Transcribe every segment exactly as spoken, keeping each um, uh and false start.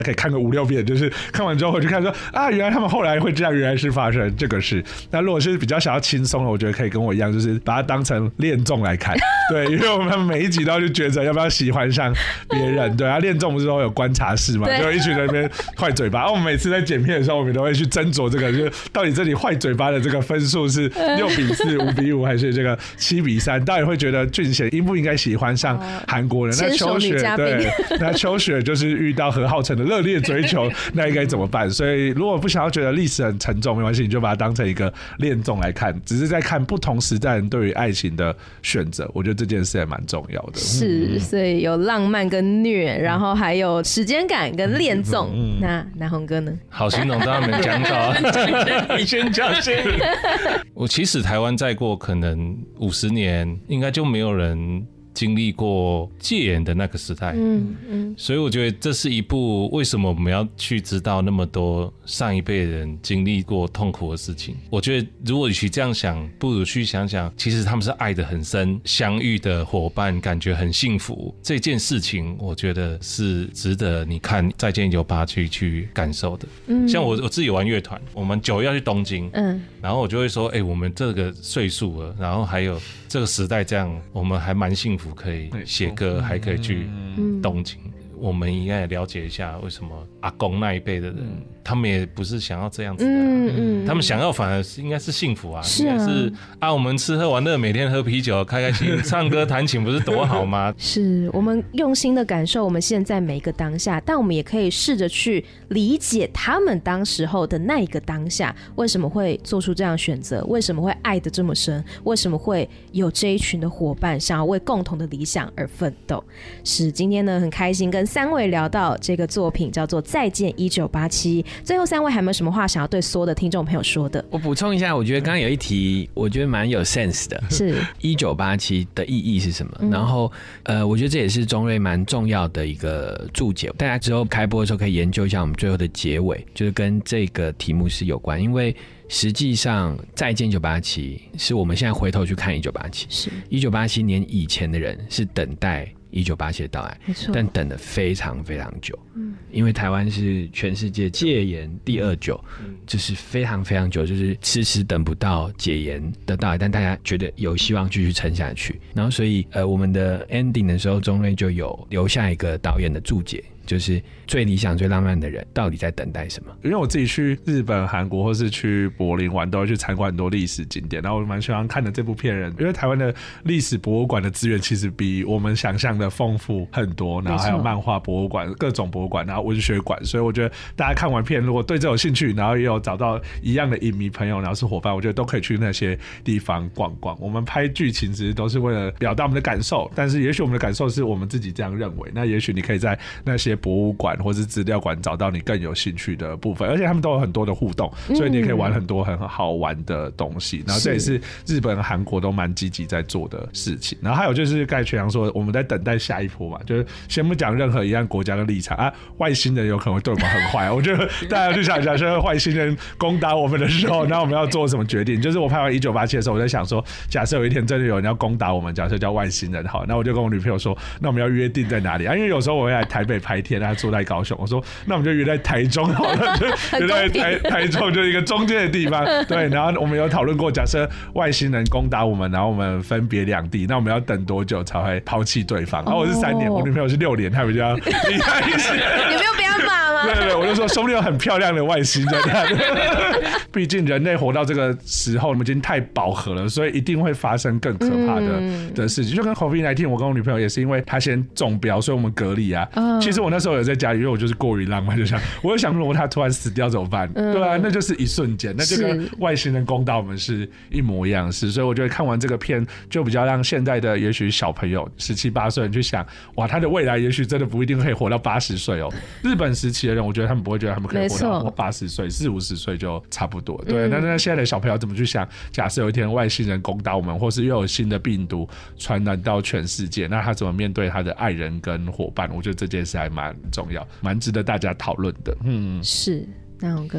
可以看个五六遍，就是看完之后回去看说啊，原来他们后来会这样，原来是发生这个事。那如果是比较想要轻松的，我觉得可以跟我一样，就是把它当成恋综来看。对，因为我们每一集都要去抉择要不要喜欢上别人。对啊，恋综不是都有观察室嘛，就一群人在那边坏嘴巴。然后我们每次在剪片的时候，我们都会去斟酌这个，就是到底这里坏嘴巴的这个分数是六比四、五比五，还是这个七比三？到底会觉得俊贤应不应该喜欢上韩国人？那秋雪对，那秋雪就是遇到何浩晨的热烈追求，那应该怎么办？所以如果不想要觉得历史很沉重，没关系，你就把它当成一个恋综来看，只是在看不同时代人对于爱情的选择。我觉得这件事也蛮重要的。 是，所以有浪漫跟虐，然后还有时间感跟恋综。嗯、那南宏哥呢？ 好形容，当然没讲到，你先讲先。我其实台湾再过可能五十年，应该就没有人经历过戒严的那个时代，嗯嗯，所以我觉得这是一部为什么我们要去知道那么多上一辈人经历过痛苦的事情。我觉得如果与其这样想，不如去想想，其实他们是爱得很深，相遇的伙伴感觉很幸福，这件事情我觉得是值得你看《再见一九八七》去感受的。嗯，像我我自己玩乐团，我们九月要去东京，嗯，然后我就会说，哎、欸，我们这个岁数了，然后还有这个时代这样，我们还蛮幸福，可以写歌，还可以去东京。我们应该也了解一下，为什么阿公那一辈的人，嗯、他们也不是想要这样子的、啊嗯嗯，他们想要反而是应该是幸福啊，是啊，应该是啊，我们吃喝玩乐，每天喝啤酒，开开心心，唱歌弹琴，不是多好吗？ 是我们用心的感受我们现在每一个当下，但我们也可以试着去理解他们当时候的那一个当下，为什么会做出这样的选择，为什么会爱得这么深，为什么会有这一群的伙伴想要为共同的理想而奋斗。是今天呢，很开心跟三位聊到这个作品叫做《再见一九八七》，最后三位还有没有什么话想要对所有的听众朋友说的？ 我补充一下，我觉得刚刚有一题我觉得蛮有 sense 的，是一九八七的意义是什么、嗯、然后呃，我觉得这也是中瑞蛮重要的一个注解，大家之后开播的时候可以研究一下我们最后的结尾，就是跟这个题目是有关，因为实际上再见一九八七是我们现在回头去看一九八七，是一九八七年以前的人是等待一九八七的到来，但等了非常非常久、嗯、因为台湾是全世界戒严第二久、嗯、就是非常非常久，就是迟迟等不到解严的到来，但大家觉得有希望继续撑下去，然后所以呃，我们的 ending 的时候，中瑞就有留下一个导演的注解，就是最理想最浪漫的人到底在等待什么。 因为我自己去日本韩国或是去柏林玩，都会去参观很多历史景点，然后我蛮喜欢看的这部片人，因为台湾的历史博物馆的资源其实比我们想象的丰富很多，然后还有漫画博物馆、各种博物馆，然后文学馆，所以我觉得大家看完片如果对这有兴趣，然后也有找到一样的影迷朋友，然后是伙伴，我觉得都可以去那些地方逛逛。我们拍剧情其实都是为了表达我们的感受，但是也许我们的感受是我们自己这样认为，那也许你可以在那些博物馆或是资料馆找到你更有兴趣的部分，而且他们都有很多的互动，所以你也可以玩很多很好玩的东西、嗯、然后这也是日本韩国都蛮积极在做的事情。然后还有就是刚才全阳说我们在等待下一波嘛，就是先不讲任何一样国家的立场啊，外星人有可能会对我们很坏，我觉得大家去想一下，说外星人攻打我们的时候，那我们要做什么决定？就是我拍完一九八七的时候，我在想说，假设有一天真的有人要攻打我们，假设叫外星人好，那我就跟我女朋友说，那我们要约定在哪里啊？因为有时候我会来台北拍片，她住在高雄，我说那我们就约在台中好了，就约在 台, 台中就是一个中间的地方。对，然后我们有讨论过，假设外星人攻打我们，然后我们分别两地，那我们要等多久才会抛弃对方？然后我是三年，我女朋友是六年，她比较厉害一些。 你没有被他骂吗？ 对对对，我就说说不定有很漂亮的外星人。毕竟人类活到这个时候，我们已经太饱和了，所以一定会发生更可怕的、嗯、的事情。就跟 COVID 十九，我跟我女朋友也是因为她先中标，所以我们隔离啊、嗯。其实我那时候有在家里，因为我就是过于浪漫，就想我有想，如果她突然死掉怎么办？嗯、对啊，那就是一瞬间，那就跟外星人攻打我们是一模一样的事。所以我觉得看完这个片，就比较让现在的也许小朋友十七八岁人去想，哇，他的未来也许真的不一定可以活到八十岁哦。日本时期的人，我觉得他们不会觉得他们可以活到八十岁，四五十岁就差不多。对，那、嗯、那现在的小朋友怎么去想？假设有一天外星人攻打我们，或是又有新的病毒传染到全世界，那他怎么面对他的爱人跟伙伴？我觉得这件事还蛮重要，蛮值得大家讨论的。嗯， 是南宏哥。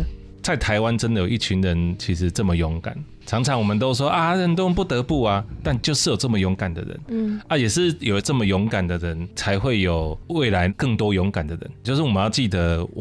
在台湾真的有一群人其实这么勇敢。常常我们都说啊，人都不得不啊，但就是有这么勇敢的人，嗯啊，也是有这么勇敢的人，才会有未来更多勇敢的人。就是我们要记得。